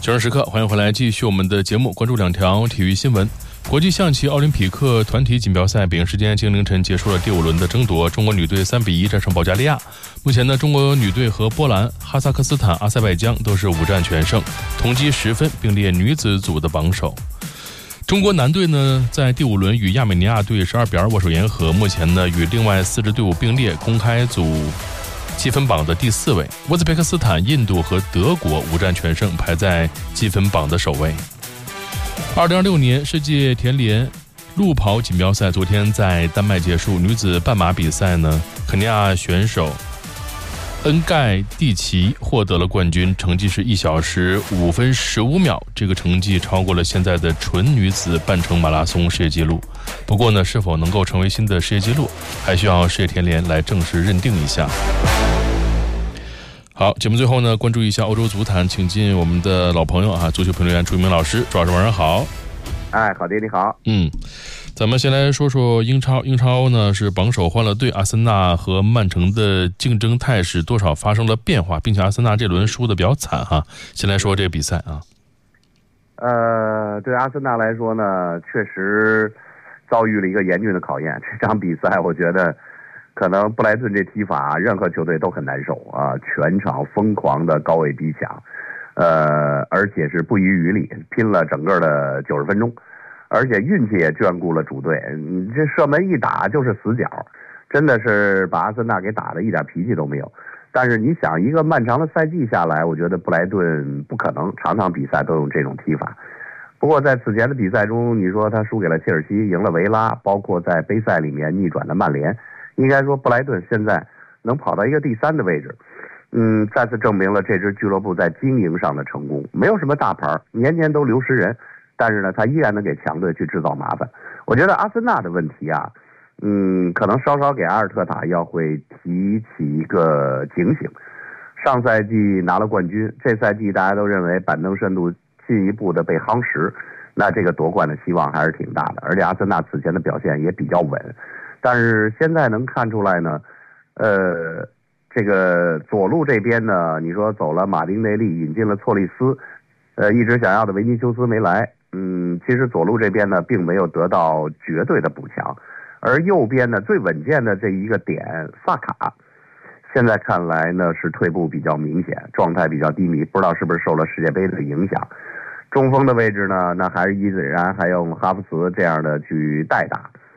九点时刻，欢迎回来，继续我们的节目，关注两条体育新闻。国际象棋奥林匹克团体锦标赛，北京时间今天凌晨结束了第5轮的争夺，中国女队3-1战胜保加利亚。目前呢，中国女队和波兰、哈萨克斯坦、阿塞拜疆都是5战全胜，同积10分，并列女子组的榜首。中国男队呢，在第5轮与亚美尼亚队12-2握手言和，目前呢与另外4支队伍并列公开组积分榜的第4位。乌兹别克斯坦、印度和德国5战全胜，排在积分榜的首位。2026年世界田联路跑锦标赛昨天在丹麦结束，女子半马比赛呢，肯尼亚选手恩盖蒂奇获得了冠军，成绩是1小时5分15秒，这个成绩超过了现在的纯女子半程马拉松世界纪录。不过呢，是否能够成为新的世界纪录，还需要世界田联来正式认定一下。好，节目最后呢，关注一下欧洲足坛，请进我们的老朋友啊，足球评论员朱一鸣老师。朱老师晚上好。 好的，你好。 咱们先来说说英超。英超呢是榜首换了队，阿森纳和曼城的竞争态势多少发生了变化，并且阿森纳这轮输的比较惨哈。先来说这个比赛啊。 对阿森纳来说呢，确实遭遇了一个严峻的考验。这场比赛我觉得可能布莱顿这踢法任何球队都很难受啊，全场疯狂的高位逼抢，而且是不遗余力，拼了整个的90分钟，而且运气也眷顾了主队。你这射门一打就是死角，真的是把阿森纳给打得一点脾气都没有。但是你想，一个漫长的赛季下来，我觉得布莱顿不可能场场比赛都用这种踢法。不过在此前的比赛中，你说他输给了切尔西，赢了维拉，包括在杯赛里面逆转的曼联，应该说布莱顿现在能跑到一个第3的位置，再次证明了这支俱乐部在经营上的成功。没有什么大牌，年年都流失人，但是呢，他依然能给强队去制造麻烦。我觉得阿森纳的问题啊，可能稍稍给阿尔特塔要会提起一个警醒。上赛季拿了冠军，这赛季大家都认为板凳深度进一步的被夯实，那这个夺冠的希望还是挺大的。而且阿森纳此前的表现也比较稳，但是现在能看出来呢，这个左路这边呢，你说走了马丁内利，引进了错利斯，一直想要的维尼修斯没来，其实左路这边呢并没有得到绝对的补强，而右边呢最稳健的这一个点萨卡，现在看来呢是退步比较明显，状态比较低迷，不知道是不是受了世界杯的影响。中锋的位置呢，那还是依然还用哈弗茨这样的去代打。